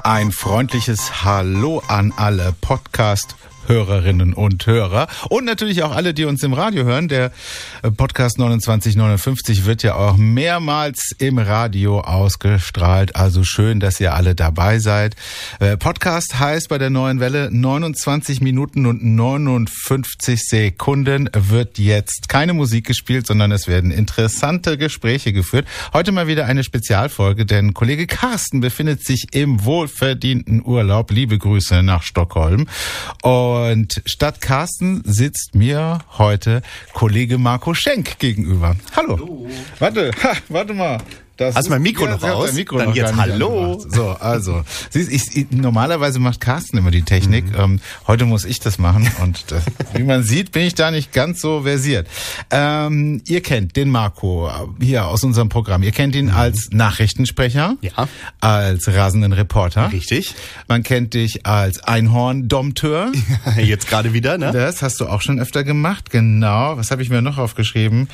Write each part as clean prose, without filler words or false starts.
Ein freundliches Hallo an alle Podcast-Hörerinnen und Hörer und natürlich auch alle, die uns im Radio hören. Der Podcast 2959 wird ja auch mehrmals im Radio ausgestrahlt. Also schön, dass ihr alle dabei seid. Podcast heißt bei der Neuen Welle 29 Minuten und 59 Sekunden wird jetzt keine Musik gespielt, sondern es werden interessante Gespräche geführt. Heute mal wieder eine Spezialfolge, denn Kollege Carsten befindet sich im wohlverdienten Urlaub. Liebe Grüße nach Stockholm. Und statt Carsten sitzt mir heute Kollege Marco Schenk gegenüber. Hallo. Warte mal. Hast du mein Mikro noch aus? Dann noch jetzt hallo. So, also. Normalerweise macht Carsten immer die Technik. Heute muss ich das machen und wie man sieht, bin ich da nicht ganz so versiert. Ihr kennt den Marco hier aus unserem Programm. Ihr kennt ihn als Nachrichtensprecher. Ja. Als rasenden Reporter. Richtig. Man kennt dich als Einhorn-Dompteur. Jetzt gerade wieder, ne? Das hast du auch schon öfter gemacht, genau. Was habe ich mir noch aufgeschrieben?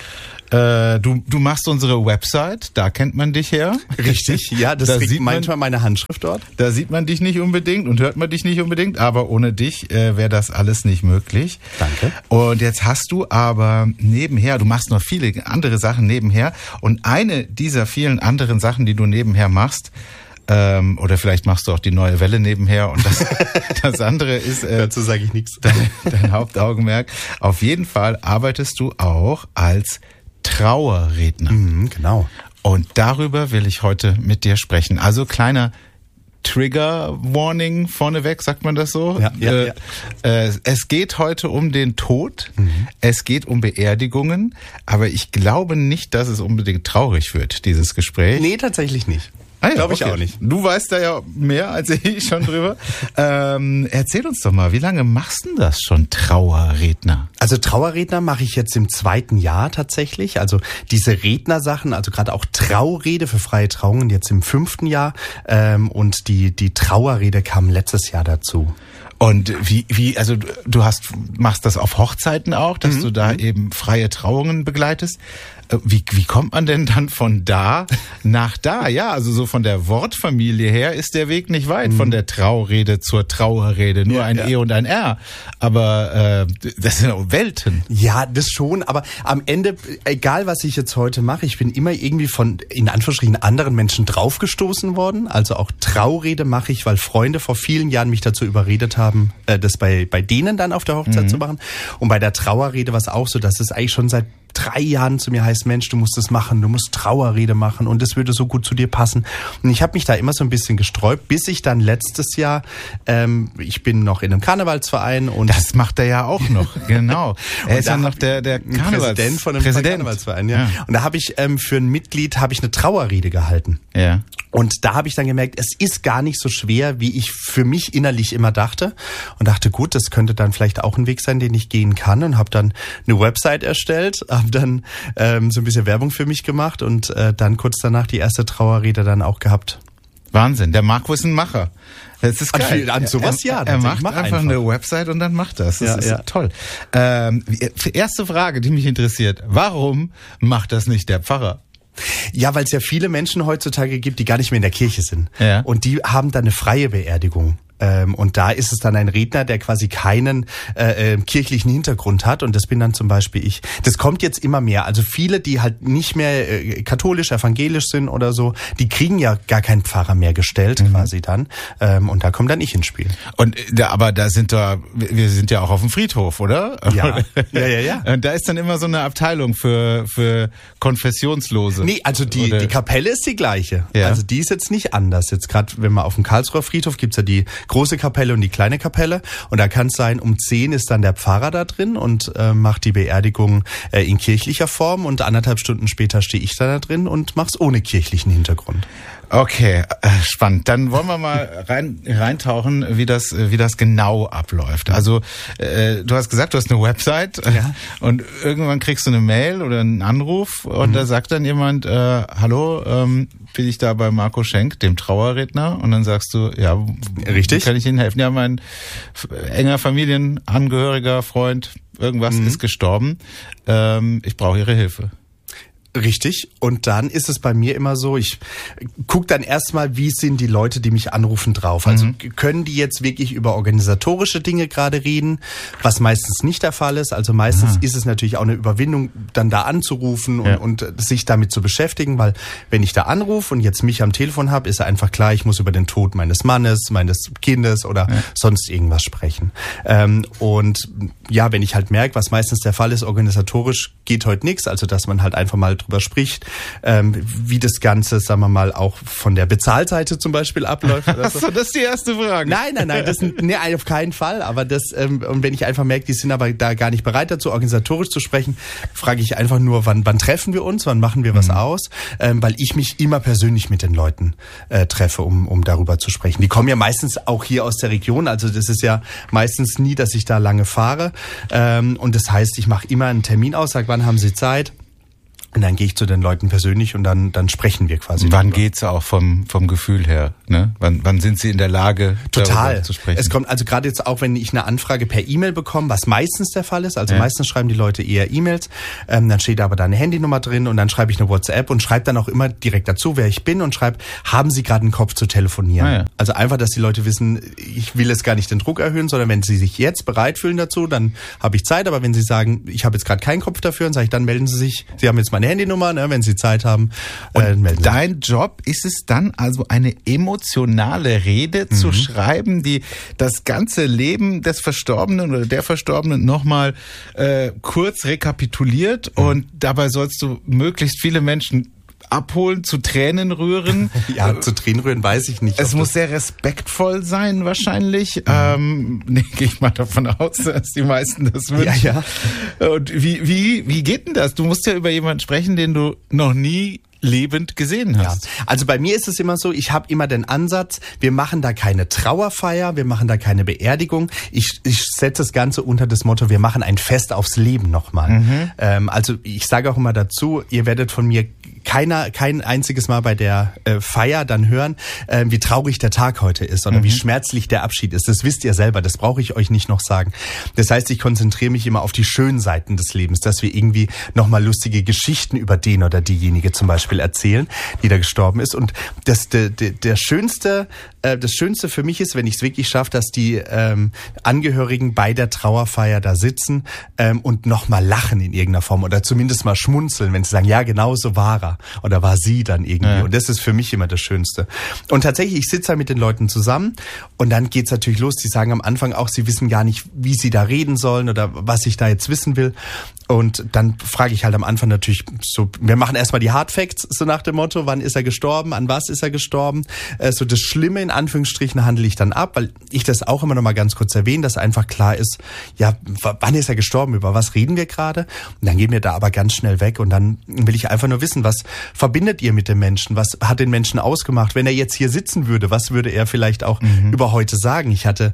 Du machst unsere Website, da kennt man dich her. Richtig, ja, das sieht manchmal meine Handschrift dort. Da sieht man dich nicht unbedingt und hört man dich nicht unbedingt, aber ohne dich wäre das alles nicht möglich. Danke. Und jetzt hast du aber nebenher, du machst noch viele andere Sachen nebenher und eine dieser vielen anderen Sachen, die du nebenher machst, oder vielleicht machst du auch die Neue Welle nebenher und das andere ist dazu sage ich nichts. Dein Hauptaugenmerk. Auf jeden Fall arbeitest du auch als Trauerredner. Genau. Und darüber will ich heute mit dir sprechen. Also kleiner Trigger-Warning vorneweg, sagt man das so? Ja. Es geht heute um den Tod, es geht um Beerdigungen, aber ich glaube nicht, dass es unbedingt traurig wird, dieses Gespräch. Nee, tatsächlich nicht. Glaube ich auch nicht. Du weißt da ja mehr als ich schon drüber. Erzähl uns doch mal, wie lange machst du das schon, Trauerredner? Also Trauerredner mache ich jetzt im 2. Jahr tatsächlich. Also diese Rednersachen, also gerade auch Traurede für freie Trauungen jetzt im 5. Jahr. Und die Trauerrede kam letztes Jahr dazu. Und also machst das auf Hochzeiten auch, dass du da eben freie Trauungen begleitest? Wie kommt man denn dann von da nach da? Ja, also so von der Wortfamilie her ist der Weg nicht weit, von der Traurede zur Trauerrede. Nur ein E und ein R. Aber das sind auch Welten. Ja, das schon. Aber am Ende, egal was ich jetzt heute mache, ich bin immer irgendwie von, in Anführungsstrichen, anderen Menschen draufgestoßen worden. Also auch Traurede mache ich, weil Freunde vor vielen Jahren mich dazu überredet haben, das bei denen dann auf der Hochzeit zu machen. Und bei der Trauerrede war es auch so, dass es eigentlich schon seit 3 Jahren zu mir heißt, Mensch, du musst das machen, du musst Trauerrede machen und das würde so gut zu dir passen. Und ich habe mich da immer so ein bisschen gesträubt, bis ich dann letztes Jahr, ich bin noch in einem Karnevalsverein und... Das macht er ja auch noch, genau. Er ist ja noch der Präsident von einem Karnevalsverein. Ja. Und da habe ich für ein Mitglied eine Trauerrede gehalten. Ja. Und da habe ich dann gemerkt, es ist gar nicht so schwer, wie ich für mich innerlich immer dachte. Und dachte, gut, das könnte dann vielleicht auch ein Weg sein, den ich gehen kann. Und habe dann eine Website erstellt, habe dann so ein bisschen Werbung für mich gemacht und dann kurz danach die erste Trauerrede dann auch gehabt. Wahnsinn, der Marco ist ein Macher. Das ist geil. An sowas er macht einfach eine Website und dann macht das. Das ist toll. Erste Frage, die mich interessiert. Warum macht das nicht der Pfarrer? Ja, weil es ja viele Menschen heutzutage gibt, die gar nicht mehr in der Kirche sind. Ja. Und die haben dann eine freie Beerdigung. Und da ist es dann ein Redner, der quasi keinen kirchlichen Hintergrund hat. Und das bin dann zum Beispiel ich. Das kommt jetzt immer mehr. Also viele, die halt nicht mehr katholisch, evangelisch sind oder so, die kriegen ja gar keinen Pfarrer mehr gestellt quasi dann. Und da kommt dann ich ins Spiel. Und aber wir sind ja auch auf dem Friedhof, oder? Ja. Und da ist dann immer so eine Abteilung für Konfessionslose. Nee, also die Kapelle ist die gleiche. Ja. Also die ist jetzt nicht anders. Jetzt gerade, wenn man auf dem Karlsruher Friedhof gibt's ja die große Kapelle und die kleine Kapelle. Und da kann es sein, um 10 ist dann der Pfarrer da drin und macht die Beerdigung in kirchlicher Form und 1,5 Stunden später stehe ich da drin und mach's ohne kirchlichen Hintergrund. Okay, spannend. Dann wollen wir mal reintauchen, wie das genau abläuft. Also du hast gesagt, du hast eine Website und irgendwann kriegst du eine Mail oder einen Anruf und da sagt dann jemand, hallo, bin ich da bei Marco Schenk, dem Trauerredner? Und dann sagst du, ja, richtig, kann ich Ihnen helfen? Ja, mein enger Familienangehöriger, Freund, irgendwas ist gestorben. Ich brauche Ihre Hilfe. Richtig. Und dann ist es bei mir immer so, ich gucke dann erstmal, wie sind die Leute, die mich anrufen, drauf. Also können die jetzt wirklich über organisatorische Dinge gerade reden, was meistens nicht der Fall ist. Also meistens ist es natürlich auch eine Überwindung, dann da anzurufen und sich damit zu beschäftigen, weil wenn ich da anrufe und jetzt mich am Telefon habe, ist einfach klar, ich muss über den Tod meines Mannes, meines Kindes oder sonst irgendwas sprechen. Und ja, wenn ich halt merke, was meistens der Fall ist, organisatorisch geht heute nichts, also dass man halt einfach mal drüber spricht, wie das Ganze, sagen wir mal, auch von der Bezahlseite zum Beispiel abläuft. Oder so. Achso, das ist die erste Frage. Nein, auf keinen Fall. Aber und wenn ich einfach merke, die sind aber da gar nicht bereit dazu, organisatorisch zu sprechen, frage ich einfach nur, wann treffen wir uns, wann machen wir was aus, weil ich mich immer persönlich mit den Leuten treffe, um darüber zu sprechen. Die kommen ja meistens auch hier aus der Region, also das ist ja meistens nie, dass ich da lange fahre. Und das heißt, ich mache immer einen Termin aus, sage, wann haben Sie Zeit? Und dann gehe ich zu den Leuten persönlich und dann sprechen wir quasi. Wann geht's auch vom Gefühl her? Ne? Wann sind Sie in der Lage, darüber zu sprechen? Es kommt also gerade jetzt auch, wenn ich eine Anfrage per E-Mail bekomme, was meistens der Fall ist. Also meistens schreiben die Leute eher E-Mails. Dann steht aber da eine Handynummer drin und dann schreibe ich eine WhatsApp und schreibe dann auch immer direkt dazu, wer ich bin und schreibe, haben Sie gerade einen Kopf zu telefonieren? Ah, ja. Also einfach, dass die Leute wissen, ich will jetzt gar nicht den Druck erhöhen, sondern wenn sie sich jetzt bereit fühlen dazu, dann habe ich Zeit. Aber wenn sie sagen, ich habe jetzt gerade keinen Kopf dafür, dann sage ich, dann melden Sie sich. Sie haben jetzt meine Handynummer, ne, wenn Sie Zeit haben. Und dein Job ist es dann also, eine emotionale Rede zu schreiben, die das ganze Leben des Verstorbenen oder der Verstorbenen nochmal kurz rekapituliert und dabei sollst du möglichst viele Menschen abholen, zu Tränen rühren. Ja, zu Tränen rühren weiß ich nicht. Es muss sehr respektvoll sein wahrscheinlich. Gehe ich mal davon aus, dass die meisten das wünschen. Ja. Und wie geht denn das? Du musst ja über jemanden sprechen, den du noch nie lebend gesehen hast. Ja. Also bei mir ist es immer so, ich habe immer den Ansatz, wir machen da keine Trauerfeier, wir machen da keine Beerdigung. Ich setze das Ganze unter das Motto, wir machen ein Fest aufs Leben nochmal. Also ich sage auch immer dazu, ihr werdet von mir kein einziges Mal bei der Feier dann hören, wie traurig der Tag heute ist, sondern wie schmerzlich der Abschied ist. Das wisst ihr selber, das brauche ich euch nicht noch sagen. Das heißt, ich konzentriere mich immer auf die schönen Seiten des Lebens, dass wir irgendwie nochmal lustige Geschichten über den oder diejenige zum Beispiel erzählen, die da gestorben ist. Und das Schönste für mich ist, wenn ich es wirklich schaffe, dass die Angehörigen bei der Trauerfeier da sitzen und nochmal lachen in irgendeiner Form oder zumindest mal schmunzeln, wenn sie sagen, ja, genau so war er oder war sie dann irgendwie. Ja. Und das ist für mich immer das Schönste. Und tatsächlich, ich sitze da mit den Leuten zusammen und dann geht's natürlich los. Die sagen am Anfang auch, sie wissen gar nicht, wie sie da reden sollen oder was ich da jetzt wissen will. Und dann frage ich halt am Anfang natürlich so, wir machen erstmal die Hard Facts, so nach dem Motto, wann ist er gestorben, an was ist er gestorben. So das Schlimme in Anführungsstrichen handle ich dann ab, weil ich das auch immer noch mal ganz kurz erwähne, dass einfach klar ist, ja, wann ist er gestorben, über was reden wir gerade? Und dann gehen wir da aber ganz schnell weg und dann will ich einfach nur wissen, was verbindet ihr mit dem Menschen? Was hat den Menschen ausgemacht? Wenn er jetzt hier sitzen würde, was würde er vielleicht auch über heute sagen? Ich hatte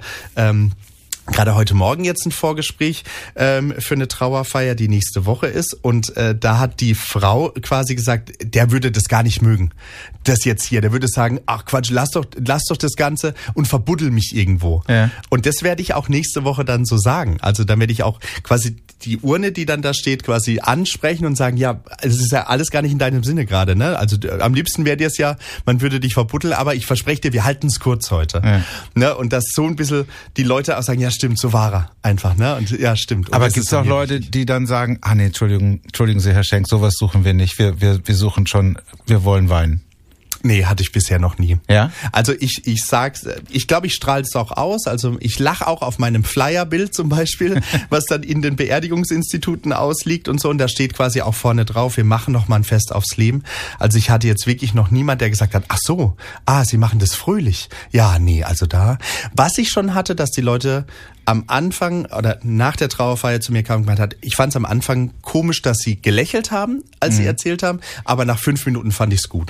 gerade heute Morgen jetzt ein Vorgespräch für eine Trauerfeier, die nächste Woche ist. Und da hat die Frau quasi gesagt, der würde das gar nicht mögen. Das jetzt hier, der würde sagen, ach Quatsch, lass doch das Ganze und verbuddel mich irgendwo. Ja. Und das werde ich auch nächste Woche dann so sagen. Also dann werde ich auch quasi die Urne, die dann da steht, quasi ansprechen und sagen, ja, es ist ja alles gar nicht in deinem Sinne gerade, ne? Also am liebsten wäre dir es ja, man würde dich verbuddeln, aber ich verspreche dir, wir halten es kurz heute. Ja. Ne? Und dass so ein bisschen die Leute auch sagen, ja stimmt, so war er einfach, ne? Und ja, stimmt. Aber gibt es auch Leute, die dann sagen, nee, Entschuldigen Sie, Herr Schenk, sowas suchen wir nicht, wir suchen schon, wir wollen weinen. Nee, hatte ich bisher noch nie. Ja? Also ich glaube, ich strahle es auch aus. Also ich lache auch auf meinem Flyer-Bild zum Beispiel, was dann in den Beerdigungsinstituten ausliegt und so. Und da steht quasi auch vorne drauf, wir machen noch mal ein Fest aufs Leben. Also ich hatte jetzt wirklich noch niemand, der gesagt hat, ach so, Sie machen das fröhlich. Ja, nee, also da. Was ich schon hatte, dass die Leute am Anfang oder nach der Trauerfeier zu mir kamen und gemeint hat, ich fand es am Anfang komisch, dass sie gelächelt haben, als sie erzählt haben, aber nach 5 Minuten fand ich es gut.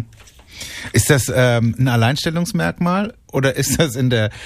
Ist das ein Alleinstellungsmerkmal oder ist das in der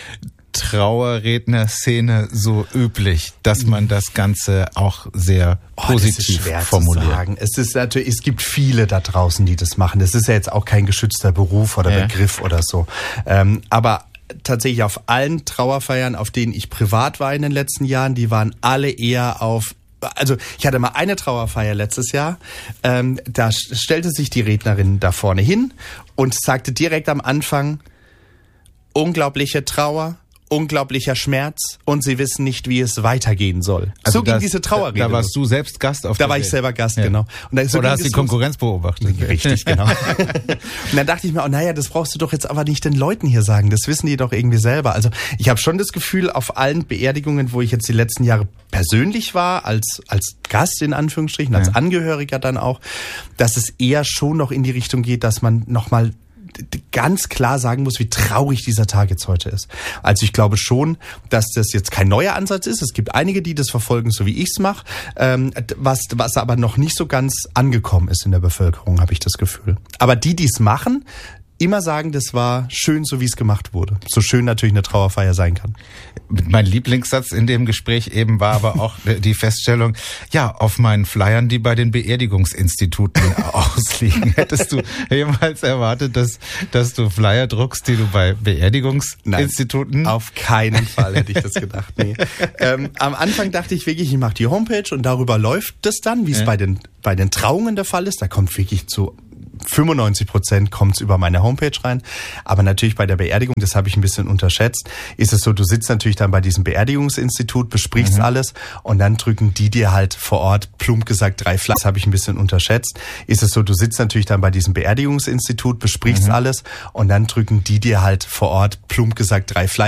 Trauerredner-Szene so üblich, dass man das Ganze auch sehr positiv formuliert? Zu sagen. Es ist natürlich, es gibt viele da draußen, die das machen. Das ist ja jetzt auch kein geschützter Beruf oder Begriff oder so. Aber tatsächlich auf allen Trauerfeiern, auf denen ich privat war in den letzten Jahren, die waren alle eher auf Also ich hatte mal eine Trauerfeier letztes Jahr, da stellte sich die Rednerin da vorne hin und sagte direkt am Anfang, unglaubliche Trauer, unglaublicher Schmerz und sie wissen nicht, wie es weitergehen soll. Also so ging diese Trauerrede. Da warst du selbst Gast auf der Da war ich selber Gast, genau. Und so oder hast du die Konkurrenz beobachtet? Richtig, genau. Und dann dachte ich mir, das brauchst du doch jetzt aber nicht den Leuten hier sagen. Das wissen die doch irgendwie selber. Also ich habe schon das Gefühl, auf allen Beerdigungen, wo ich jetzt die letzten Jahre persönlich war, als Gast in Anführungsstrichen, als Angehöriger dann auch, dass es eher schon noch in die Richtung geht, dass man nochmal ganz klar sagen muss, wie traurig dieser Tag jetzt heute ist. Also ich glaube schon, dass das jetzt kein neuer Ansatz ist. Es gibt einige, die das verfolgen, so wie ich es mache, was aber noch nicht so ganz angekommen ist in der Bevölkerung, habe ich das Gefühl. Aber die es machen, immer sagen, das war schön, so wie es gemacht wurde. So schön natürlich eine Trauerfeier sein kann. Mein Lieblingssatz in dem Gespräch eben war aber auch die Feststellung, auf meinen Flyern, die bei den Beerdigungsinstituten ausliegen. Hättest du jemals erwartet, dass du Flyer druckst, die du bei Beerdigungsinstituten? Nein, auf keinen Fall hätte ich das gedacht. Nee. Am Anfang dachte ich wirklich, ich mache die Homepage und darüber läuft das dann, wie es bei den Trauungen der Fall ist. Da kommt wirklich zu 95% kommt's über meine Homepage rein. Aber natürlich bei der Beerdigung, das habe ich ein bisschen unterschätzt, ist es so, du sitzt natürlich dann bei diesem Beerdigungsinstitut, besprichst alles und dann drücken die dir halt vor Ort, plump gesagt, 3 Flyer. Das habe ich ein bisschen unterschätzt. Ist es so, du sitzt natürlich dann bei diesem Beerdigungsinstitut, besprichst alles und dann drücken die dir halt vor Ort, plump gesagt, 3 Flyer.